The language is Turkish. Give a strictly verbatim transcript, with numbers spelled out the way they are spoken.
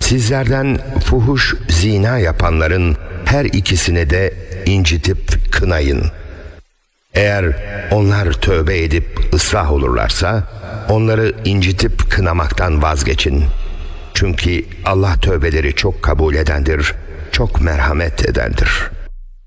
Sizlerden fuhuş, zina yapanların her ikisini de incitip kınayın. Eğer onlar tövbe edip ıslah olurlarsa onları incitip kınamaktan vazgeçin. Çünkü Allah tövbeleri çok kabul edendir, çok merhamet edendir.